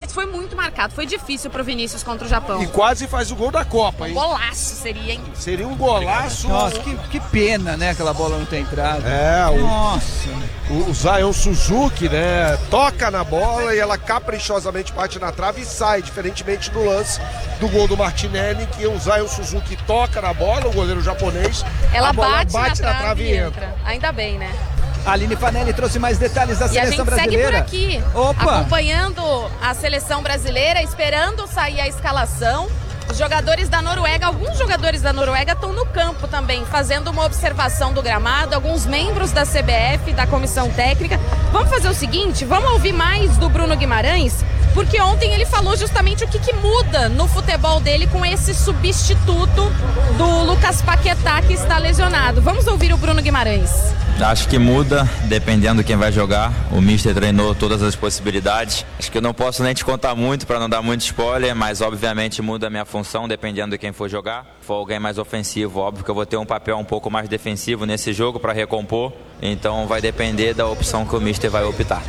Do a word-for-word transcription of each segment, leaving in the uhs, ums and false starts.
Mas foi muito marcado, foi difícil pro Vinícius contra o Japão. E quase faz o gol da Copa, hein? Um golaço seria, hein? Seria um golaço. Nossa, que, que pena, né, aquela bola não ter entrado. É, o, Nossa. o, o Zion Suzuki, né, toca na bola e ela caprichosamente bate na trave e sai, diferentemente do lance do gol do Martinelli, que o Zion Suzuki toca na bola, o goleiro japonês, ela a bola bate, bate na, na trave e entra. entra. Ainda bem, né? A Aline Fanelli trouxe mais detalhes da E a seleção gente brasileira. segue por aqui, Opa. acompanhando a seleção brasileira, esperando sair a escalação. Os jogadores da Noruega, alguns jogadores da Noruega estão no campo também, fazendo uma observação do gramado, alguns membros da C B F, da comissão técnica. Vamos fazer o seguinte, vamos ouvir mais do Bruno Guimarães, porque ontem ele falou justamente o que, que muda no futebol dele com esse substituto do Lucas Paquetá, que está lesionado. Vamos ouvir o Bruno Guimarães. Acho que muda, dependendo de quem vai jogar. O Mister treinou todas as possibilidades. Acho que eu não posso nem te contar muito para não dar muito spoiler, mas obviamente muda a minha função, dependendo de quem for jogar. Se for alguém mais ofensivo, óbvio que eu vou ter um papel um pouco mais defensivo nesse jogo para recompor. Então vai depender da opção que o Mister vai optar.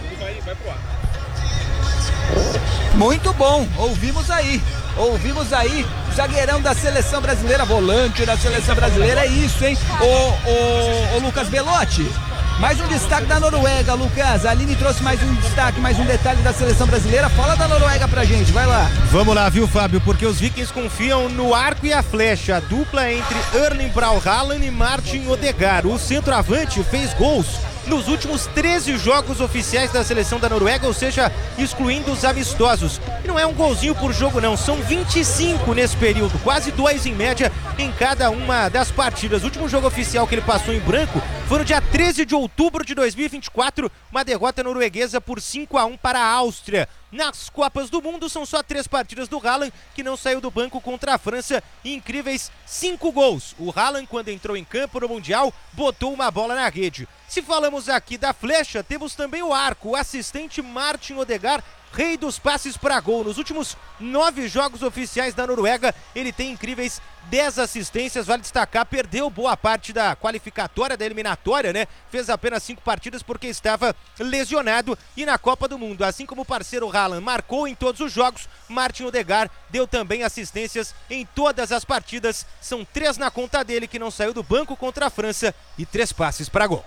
Muito bom, ouvimos aí, ouvimos aí, zagueirão da seleção brasileira, volante da seleção brasileira, é isso, hein? O, o, o Lucas Belotti, mais um destaque da Noruega, Lucas. A Aline trouxe mais um destaque, mais um detalhe da seleção brasileira. Fala da Noruega pra gente, vai lá. Vamos lá, viu, Fábio? Porque os vikings confiam no arco e a flecha, a dupla entre Erling Braut Haaland e Martin Odegaard. O centroavante fez gols nos últimos treze jogos oficiais da seleção da Noruega, ou seja, excluindo os amistosos. E não é um golzinho por jogo não, são vinte e cinco nesse período, quase dois em média em cada uma das partidas. O último jogo oficial que ele passou em branco foi no dia treze de outubro de dois mil e vinte e quatro, uma derrota norueguesa por cinco a um para a Áustria. Nas Copas do Mundo são só três partidas do Haaland, que não saiu do banco contra a França, e incríveis cinco gols. O Haaland, quando entrou em campo no Mundial, botou uma bola na rede. Se falamos aqui da flecha, temos também o arco, o assistente Martin Odegaard, rei dos passes para gol. Nos últimos nove jogos oficiais da Noruega, ele tem incríveis dez assistências, vale destacar, perdeu boa parte da qualificatória, da eliminatória, né? Fez apenas cinco partidas porque estava lesionado. E na Copa do Mundo, assim como o parceiro Haaland marcou em todos os jogos, Martin Odegaard deu também assistências em todas as partidas. São três na conta dele, que não saiu do banco contra a França, e três passes para gol.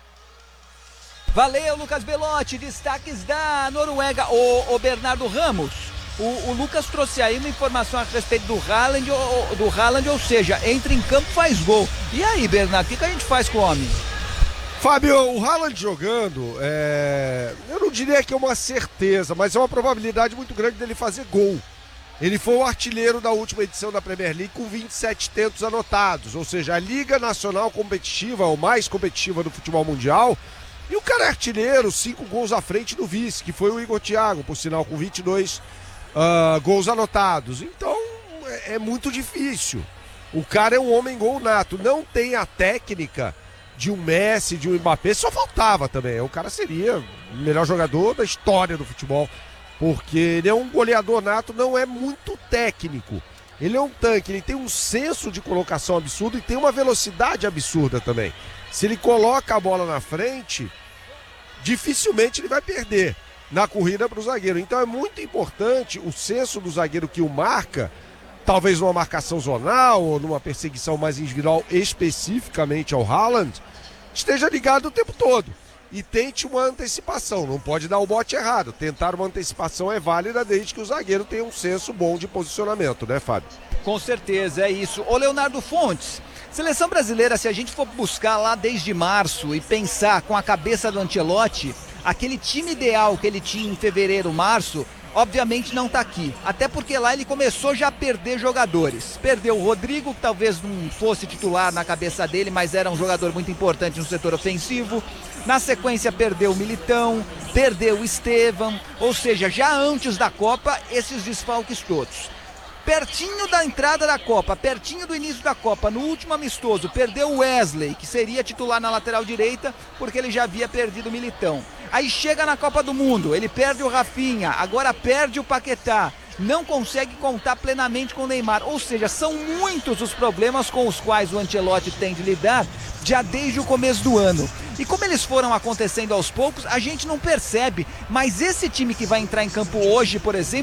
Valeu, Lucas Belotti, destaques da Noruega. O, o Bernardo Ramos, o, o Lucas trouxe aí uma informação a respeito do Haaland, o, do Haaland, ou seja, entra em campo, faz gol. E aí, Bernardo, o que, que a gente faz com o homem? Fábio, o Haaland jogando, é... eu não diria que é uma certeza, mas é uma probabilidade muito grande dele fazer gol. Ele foi o artilheiro da última edição da Premier League com vinte e sete tentos anotados, ou seja, a Liga Nacional Competitiva, ou mais competitiva do futebol mundial. E o cara é artilheiro, cinco gols à frente do vice, que foi o Igor Thiago, por sinal, com vinte e dois uh, gols anotados. Então, é, é muito difícil. O cara é um homem gol nato, não tem a técnica de um Messi, de um Mbappé, só faltava também. O cara seria o melhor jogador da história do futebol, porque ele é um goleador nato, não é muito técnico. Ele é um tanque, ele tem um senso de colocação absurdo e tem uma velocidade absurda também. Se ele coloca a bola na frente, dificilmente ele vai perder na corrida para o zagueiro. Então é muito importante o senso do zagueiro que o marca, talvez numa marcação zonal ou numa perseguição mais individual especificamente ao Haaland, esteja ligado o tempo todo e tente uma antecipação. Não pode dar o bote errado. Tentar uma antecipação é válida desde que o zagueiro tenha um senso bom de posicionamento, né, Fábio? Com certeza, é isso. Ô Leonardo Fontes, seleção brasileira, se a gente for buscar lá desde março e pensar com a cabeça do Ancelotti, aquele time ideal que ele tinha em fevereiro, março, obviamente não está aqui. Até porque lá ele começou já a perder jogadores. Perdeu o Rodrigo, que talvez não fosse titular na cabeça dele, mas era um jogador muito importante no setor ofensivo. Na sequência perdeu o Militão, perdeu o Estevam, ou seja, já antes da Copa, esses desfalques todos. Pertinho da entrada da Copa, pertinho do início da Copa, no último amistoso, perdeu o Wesley, que seria titular na lateral direita, porque ele já havia perdido o Militão. Aí chega na Copa do Mundo, ele perde o Rafinha, agora perde o Paquetá. Não consegue contar plenamente com o Neymar. Ou seja, são muitos os problemas com os quais o Ancelotti tem de lidar já desde o começo do ano. E como eles foram acontecendo aos poucos, a gente não percebe. Mas esse time que vai entrar em campo hoje, por exemplo,